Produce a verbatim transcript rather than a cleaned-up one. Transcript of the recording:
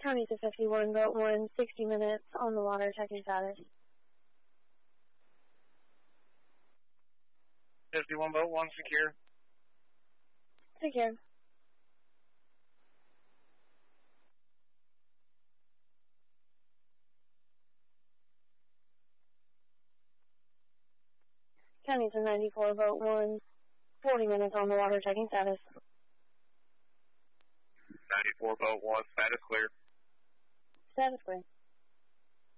County to fifty-one, boat one, sixty minutes on the water, checking status. fifty-one, boat one, secure. Secure. County to ninety-four, boat one, forty minutes on the water, checking status. ninety-four, boat one, status clear. Status clear.